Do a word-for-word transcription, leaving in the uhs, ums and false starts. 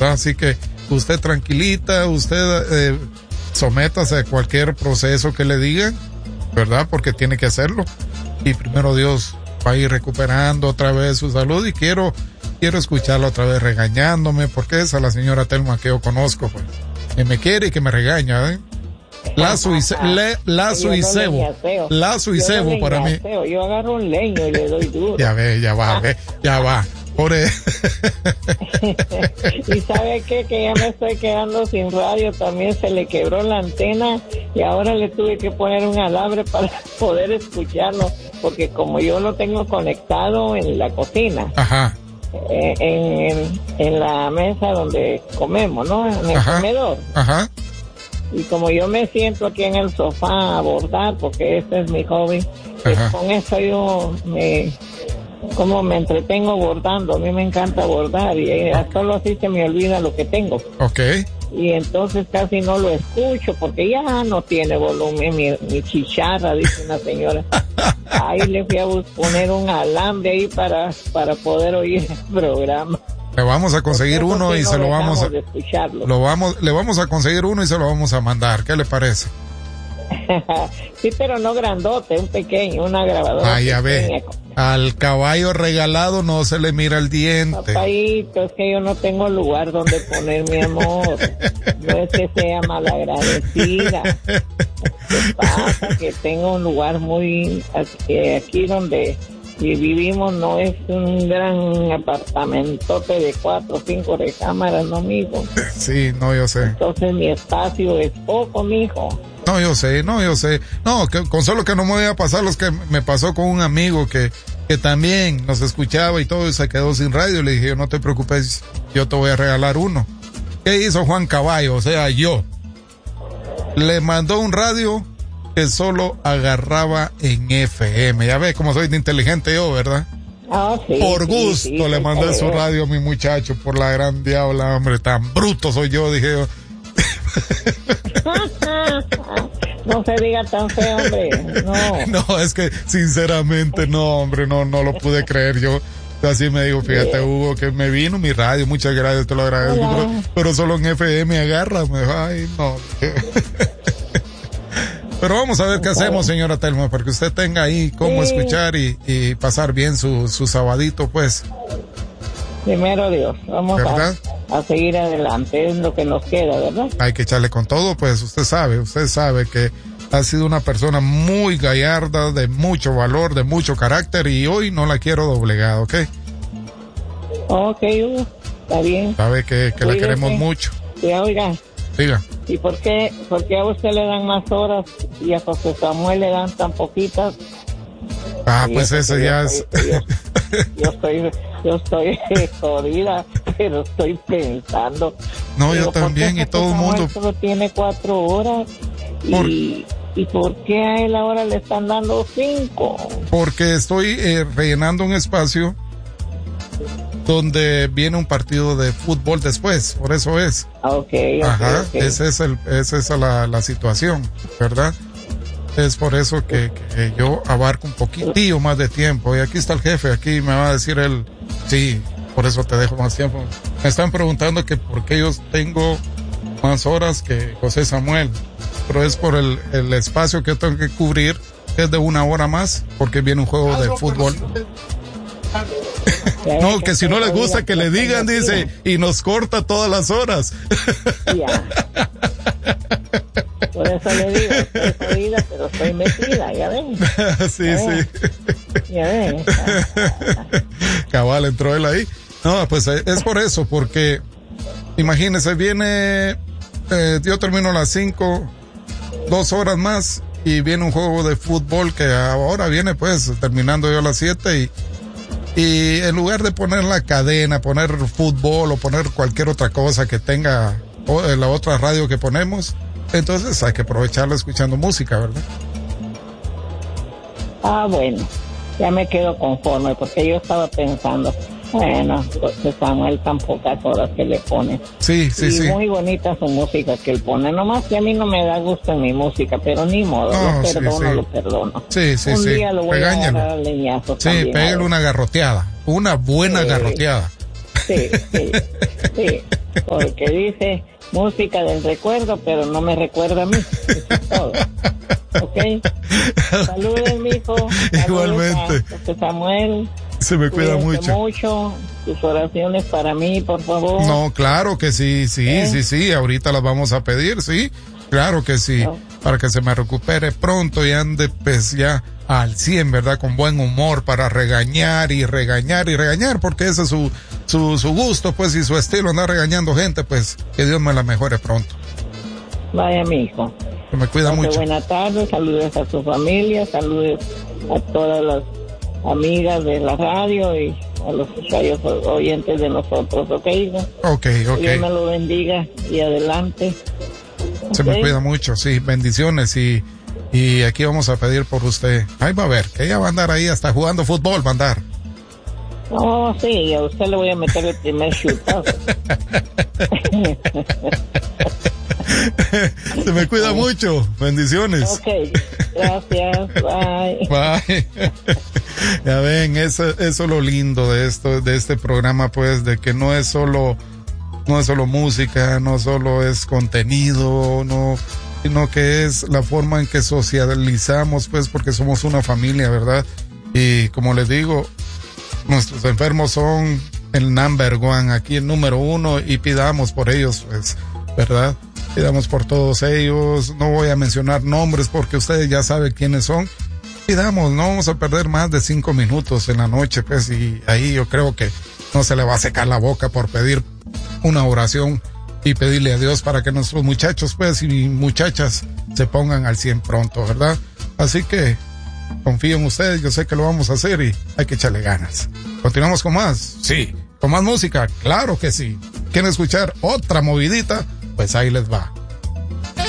¿verdad? Así que usted tranquilita, usted eh, sométase a cualquier proceso que le digan, ¿verdad? Porque tiene que hacerlo. Y primero Dios va a ir recuperando otra vez su salud, y quiero quiero escucharla otra vez regañándome, porque esa es la señora Telma que yo conozco, pues, que me quiere y que me regaña, ¿eh? Lazo y, ce- le, lazo y cebo, lazo y cebo para mí. Yo agarro un leño y le doy duro. Ya ve, ya va, ve, ya va. Por e- Y sabe qué, que ya me estoy quedando sin radio, también se le quebró la antena y ahora le tuve que poner un alambre para poder escucharlo, porque como yo lo tengo conectado en la cocina. Ajá. Eh, en, en la mesa donde comemos, ¿no? En el Ajá. comedor. Ajá. Y como yo me siento aquí en el sofá a bordar, porque este es mi hobby, pues con eso yo me, como me entretengo bordando. A mí me encanta bordar y eh, solo así se me olvida lo que tengo. Ok. Y entonces casi no lo escucho porque ya no tiene volumen mi, mi chicharra, dice una señora. Ahí le fui a bus- poner un alambre ahí para, para poder oír el programa. Le vamos a conseguir uno y se lo vamos a, lo vamos, le vamos a conseguir uno y se lo vamos a mandar. ¿Qué le parece? Sí, pero no grandote, un pequeño, una grabadora. Ah, ya ve. Al caballo regalado no se le mira el diente. Papayito, es que yo no tengo lugar donde poner mi amor. No es que sea malagradecida. ¿Qué pasa? Que tengo un lugar muy aquí, aquí donde y vivimos, no es un gran apartamentote de cuatro o cinco recámaras, no, mijo. Sí, no, yo sé. Entonces mi espacio es poco, mijo. No, yo sé, no, yo sé. No, que, con solo que no me voy a pasar los que me pasó con un amigo que, que también nos escuchaba y todo y se quedó sin radio. Le dije, no te preocupes, yo te voy a regalar uno. ¿Qué hizo Juan Caballo? O sea, yo. Le mandó un radio que solo agarraba en F M. Ya ves cómo soy de inteligente yo, ¿verdad? Ah, sí, por sí, gusto sí, le sí, mandé sí, su sí. radio a mi muchacho, por la gran diabla, hombre, tan bruto soy yo, dije yo. No se diga tan feo, hombre, no. No, es que sinceramente no, hombre, no, no lo pude creer yo. Así me dijo, fíjate, yeah. Hugo, que me vino mi radio, muchas gracias, te lo agradezco, pero, pero solo en F M agarra, me dijo, ay, no. Pero vamos a ver qué hacemos, señora Telma, para que usted tenga ahí cómo sí. escuchar y, y pasar bien su, su sabadito, pues. Primero Dios, vamos a, a seguir adelante, es lo que nos queda, ¿verdad? Hay que echarle con todo, pues usted sabe, usted sabe que ha sido una persona muy gallarda, de mucho valor, de mucho carácter, y hoy no la quiero doblegada, ¿ok? Ok, Hugo, está bien. Sabe que, que la queremos mucho. Sí, oiga. Diga. ¿Y por qué, por qué a usted le dan más horas y a José Samuel le dan tan poquitas? Ah, y pues ese ya es... Yo, yo estoy, yo estoy jodida, pero estoy pensando. No, yo también, y todo el mundo... solo tiene cuatro horas y... Por... ¿Y por qué a él ahora le están dando cinco? Porque estoy eh, rellenando un espacio donde viene un partido de fútbol después, por eso es. Okay, okay, Ajá, okay. esa es el, esa es la, la situación, ¿verdad? Es por eso que, que yo abarco un poquitillo más de tiempo. Y aquí está el jefe, aquí me va a decir él, sí, por eso te dejo más tiempo. Me están preguntando que por qué yo tengo más horas que José Samuel, pero es por el, el espacio que tengo que cubrir, que es de una hora más, porque viene un juego de fútbol. No, que si no les gusta que le digan, dice, y nos corta todas las horas. Ya. Por eso le digo, estoy jodida, pero estoy metida, ya ven. Sí, ya sí. Ven. Ya ven. Cabal, entró él ahí. No, pues es por eso, porque imagínese, viene, eh, yo termino a las cinco, dos horas más, y viene un juego de fútbol que ahora viene pues terminando yo a las siete y Y en lugar de poner la cadena, poner fútbol o poner cualquier otra cosa que tenga la otra radio que ponemos, entonces hay que aprovecharla escuchando música, ¿verdad? Ah, bueno, ya me quedo conforme porque yo estaba pensando, bueno, pues Samuel tan pocas horas que le pone. Sí, sí, y sí. muy bonita su música que él pone, nomás que a mí no me da gusto en mi música, pero ni modo, No, lo perdono, sí, sí. lo perdono. Sí, sí, Un sí. día lo voy Regáñalo. a dar leñazos Sí, también, pégale una garroteada, una buena sí. garroteada. Sí, sí, sí, porque dice música del recuerdo, pero no me recuerda a mí. Eso es todo. ¿Ok? Saluden, mijo. Igualmente. A Samuel. Se me cuida mucho. mucho. Tus oraciones para mí, por favor. No, claro que sí, sí, ¿Eh? sí, sí. Ahorita las vamos a pedir, sí. Claro que sí. No. Para que se me recupere pronto y ande pues ya al cien, ¿verdad? Con buen humor para regañar y regañar y regañar, porque ese es su, su, su gusto, pues, y su estilo, andar regañando gente, pues, que Dios me la mejore pronto. Vaya, mi hijo. Que me cuida mucho. Buenas tardes, saludos a su familia, saludos a todas las amigas de la radio y a los usuarios oyentes de nosotros, ¿ok, hijo? Ok, ok. Dios me lo bendiga y adelante. Se okay. me cuida mucho, sí, bendiciones y, y aquí vamos a pedir por usted. Ahí va a ver, que ella va a andar ahí hasta jugando fútbol, va a andar. Oh, sí, a usted le voy a meter el primer chutazo. Se me cuida mucho, bendiciones. Ok, gracias, bye. Bye. Ya ven, eso, eso es lo lindo de esto, de este programa, pues, de que no es solo... no es solo música, no solo es contenido, no, sino que es la forma en que socializamos, pues, porque somos una familia, ¿verdad? Y como les digo, nuestros enfermos son el number one, aquí el número uno, y pidamos por ellos, pues, ¿verdad? Pidamos por todos ellos, no voy a mencionar nombres porque ustedes ya saben quiénes son. Pidamos, no vamos a perder más de cinco minutos en la noche, pues, y ahí yo creo que no se le va a secar la boca por pedir una oración y pedirle a Dios para que nuestros muchachos, pues, y muchachas se pongan al cien pronto, ¿verdad? Así que confío en ustedes, yo sé que lo vamos a hacer y hay que echarle ganas. ¿Continuamos con más? Sí. ¿Con más música? Claro que sí. ¿Quieren escuchar otra movidita? Pues ahí les va.